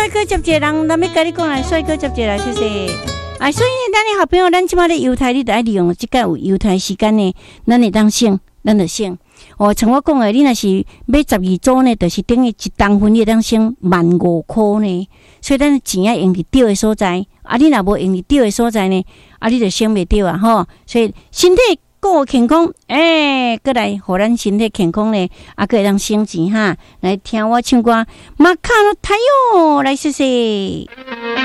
帅哥接一个人，咱要跟你讲来，帅哥接一个来，谢谢。啊，所以呢，咱的好朋友，咱即马咧犹太，你得爱利用即个有犹太时间呢，咱会当省，咱就省。哦，像我讲的，你若是买12组呢，就是等于一当分，你当省15,000块呢。所以咱钱要用伫对的所在，啊，你若无用伫对的所在呢，啊，你就省袂着啊，吼。所以身体够健康，过来，互咱身体健康呢，啊，个会当省钱哈。来听我唱歌，马卡诺太哟，来谢谢。